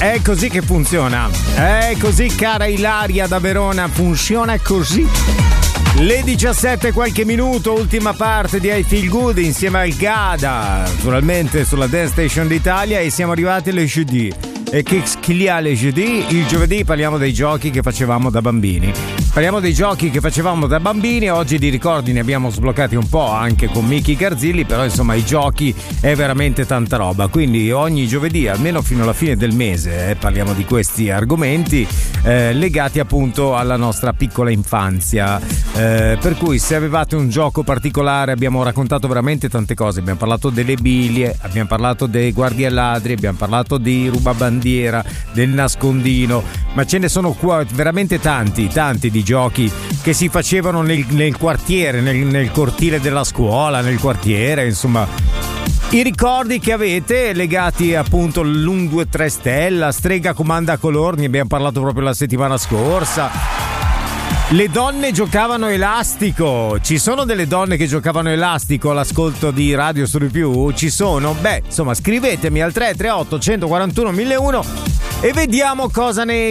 È così che funziona. È così, cara Ilaria da Verona, funziona così. Le 17 qualche minuto, ultima parte di I Feel Good insieme al Gada, naturalmente sulla Dance Station d'Italia, e siamo arrivati alle jeudi. E che chi ha le jeudi? Il giovedì parliamo dei giochi che facevamo da bambini. Parliamo dei giochi che facevamo da bambini. Oggi di ricordi ne abbiamo sbloccati un po' anche con Miki Garzilli, però insomma i giochi è veramente tanta roba. Quindi ogni giovedì, almeno fino alla fine del mese, parliamo di questi argomenti legati appunto alla nostra piccola infanzia. Per cui se avevate un gioco particolare, abbiamo raccontato veramente tante cose. Abbiamo parlato delle biglie, abbiamo parlato dei guardie ladri, abbiamo parlato di rubabandiera, del nascondino, ma ce ne sono qua veramente tanti di giochi che si facevano nel quartiere, nel cortile della scuola, nel quartiere, insomma. I ricordi che avete legati appunto all'1, 2, 3 stella, strega comanda color, ne abbiamo parlato proprio la settimana scorsa. Le donne giocavano elastico. Ci sono delle donne che giocavano elastico all'ascolto di Radio Studio Più? Ci sono? Beh, insomma, scrivetemi al 338 141 1001 e vediamo cosa ne